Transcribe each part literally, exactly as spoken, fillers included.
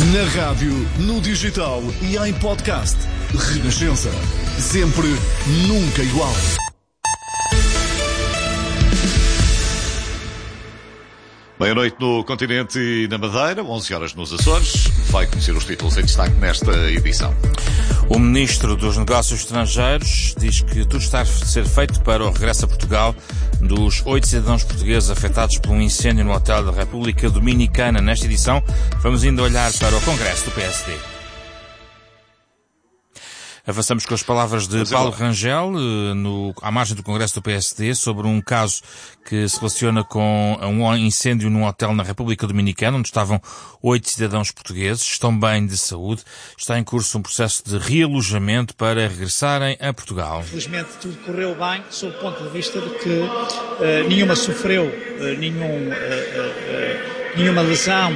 Na rádio, no digital e em podcast. Renascença. Sempre, nunca igual. Meia-noite no continente e na Madeira, onze horas nos Açores. Vai conhecer os títulos em destaque nesta edição. O Ministro dos Negócios Estrangeiros diz que tudo está a ser feito para o regresso a Portugal dos oito cidadãos portugueses afetados por um incêndio no Hotel da República Dominicana. Nesta edição, vamos ainda olhar para o Congresso do P S D. Avançamos com as palavras de Paulo Rangel, no, à margem do Congresso do P S D, sobre um caso que se relaciona com um incêndio num hotel na República Dominicana, onde estavam oito cidadãos portugueses, estão bem de saúde. Está em curso um processo de realojamento para regressarem a Portugal. Felizmente tudo correu bem, sob o ponto de vista de que uh, nenhuma sofreu uh, nenhum, uh, uh, uh, nenhuma lesão uh,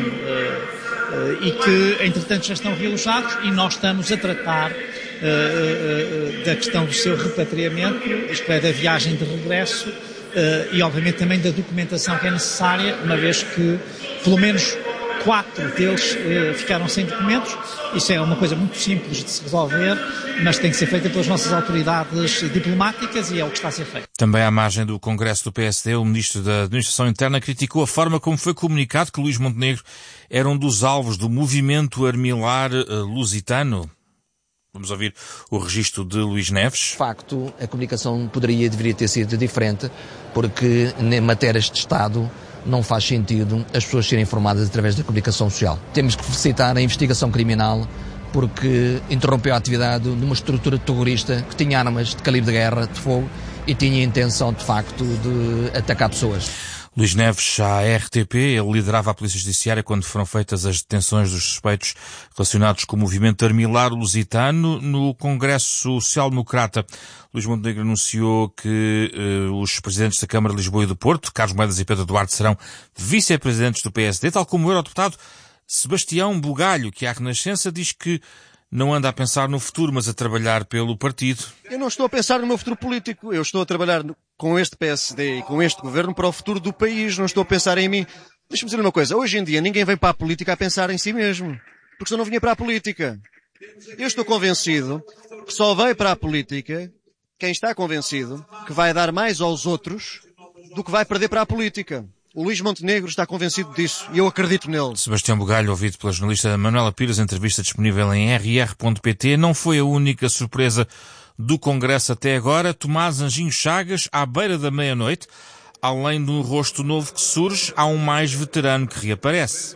uh, e que, entretanto, já estão realojados e nós estamos a tratar Uh, uh, uh, da questão do seu repatriamento, isto é, da viagem de regresso uh, e, obviamente, também da documentação que é necessária, uma vez que, pelo menos, quatro deles uh, ficaram sem documentos. Isso é uma coisa muito simples de se resolver, mas tem que ser feita pelas nossas autoridades diplomáticas e é o que está a ser feito. Também à margem do Congresso do P S D, o Ministro da Administração Interna criticou a forma como foi comunicado que Luís Montenegro era um dos alvos do movimento armilar uh, lusitano. Vamos ouvir o registro de Luís Neves. De facto, a comunicação poderia e deveria ter sido diferente, porque em matérias de Estado não faz sentido as pessoas serem informadas através da comunicação social. Temos que felicitar a investigação criminal, porque interrompeu a atividade de uma estrutura terrorista que tinha armas de calibre de guerra, de fogo, e tinha a intenção, de facto, de atacar pessoas. Luís Neves, à R T P, ele liderava a Polícia Judiciária quando foram feitas as detenções dos suspeitos relacionados com o movimento armilar lusitano. No Congresso Social Democrata, Luís Montenegro anunciou que uh, os presidentes da Câmara de Lisboa e do Porto, Carlos Moedas e Pedro Duarte, serão vice-presidentes do P S D, tal como o eurodeputado Sebastião Bugalho, que à Renascença diz que não anda a pensar no futuro, mas a trabalhar pelo partido. Eu não estou a pensar no meu futuro político. Eu estou a trabalhar com este P S D e com este governo para o futuro do país. Não estou a pensar em mim. Deixa-me dizer uma coisa. Hoje em dia ninguém vem para a política a pensar em si mesmo. Porque senão não vinha para a política. Eu estou convencido que só veio para a política quem está convencido que vai dar mais aos outros do que vai perder para a política. O Luís Montenegro está convencido disso e eu acredito nele. Sebastião Bugalho, ouvido pela jornalista Manuela Pires, entrevista disponível em r r ponto p t. Não foi a única surpresa do Congresso até agora. Tomás Anjinho Chagas, à beira da meia-noite, além de um rosto novo que surge, há um mais veterano que reaparece.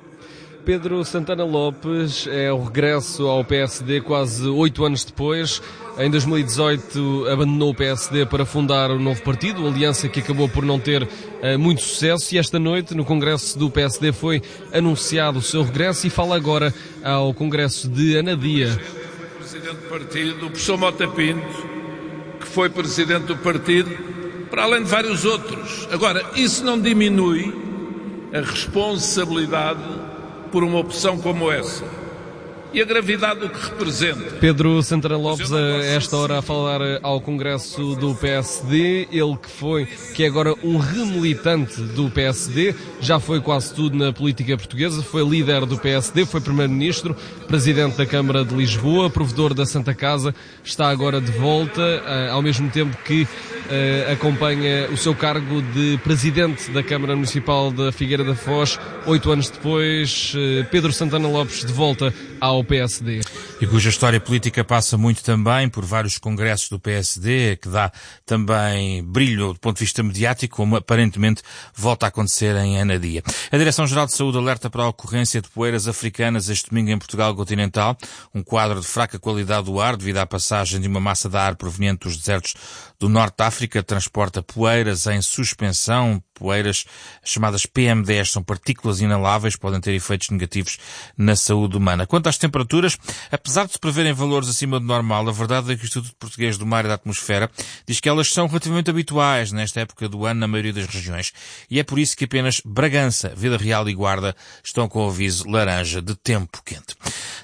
Pedro Santana Lopes é o regresso ao P S D quase oito anos depois. Em dois mil e dezoito abandonou o P S D para fundar um novo partido, aliança que acabou por não ter uh, muito sucesso, e esta noite no Congresso do P S D foi anunciado o seu regresso e fala agora ao Congresso de Anadia. Presidente do partido, o professor Mota Pinto, que foi presidente do partido, para além de vários outros. Agora, isso não diminui a responsabilidade por uma opção como essa e a gravidade do que representa. Pedro Santana Lopes, a esta hora, a falar ao Congresso do P S D, ele que foi, que é agora um remilitante do P S D, já foi quase tudo na política portuguesa, foi líder do P S D, foi primeiro-ministro, presidente da Câmara de Lisboa, provedor da Santa Casa, está agora de volta, ao mesmo tempo que Uh, acompanha o seu cargo de presidente da Câmara Municipal da Figueira da Foz. Oito anos depois, uh, Pedro Santana Lopes de volta ao P S D. E cuja história política passa muito também por vários congressos do P S D, que dá também brilho do ponto de vista mediático, como aparentemente volta a acontecer em Anadia. A Direção-Geral de Saúde alerta para a ocorrência de poeiras africanas este domingo em Portugal continental, um quadro de fraca qualidade do ar devido à passagem de uma massa de ar proveniente dos desertos do Norte da África, transporta poeiras em suspensão, poeiras chamadas P M dez, são partículas inaláveis, podem ter efeitos negativos na saúde humana. Quanto às temperaturas, apesar de se preverem valores acima do normal, a verdade é que o Instituto Português do Mar e da Atmosfera diz que elas são relativamente habituais nesta época do ano na maioria das regiões. E é por isso que apenas Bragança, Vila Real e Guarda estão com o aviso laranja de tempo quente.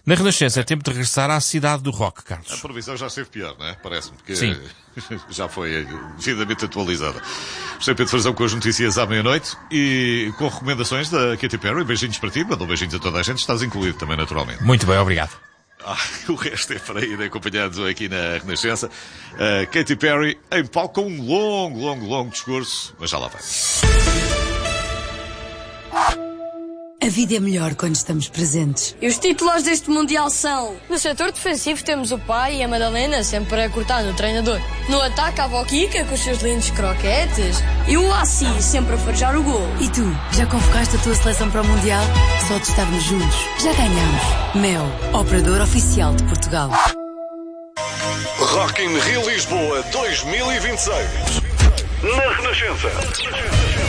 Na Renascença é tempo de regressar à cidade do rock, Carlos. A previsão já esteve pior, não é? Parece-me que Sim. já foi devidamente atualizada. Estou em Pedro Frazão com as notícias à meia-noite e com recomendações da Katy Perry. Beijinhos para ti, mandou beijinhos a toda a gente. Estás incluído também, naturalmente. Muito bem, obrigado. Ah, o resto é para ir acompanhado aqui na Renascença. Uh, Katy Perry em palco com um longo, longo, longo discurso, mas já lá vai. A vida é melhor quando estamos presentes. E os títulos deste Mundial são... No setor defensivo temos o pai e a Madalena sempre a cortar no treinador. No ataque a avó Kika com os seus lindos croquetes. E o Assi sempre a farejar o gol. E tu, já convocaste a tua seleção para o Mundial? Só de estarmos juntos, já ganhamos. Mel, operador oficial de Portugal. Rock in Rio Lisboa dois mil e vinte e seis. Na Renascença.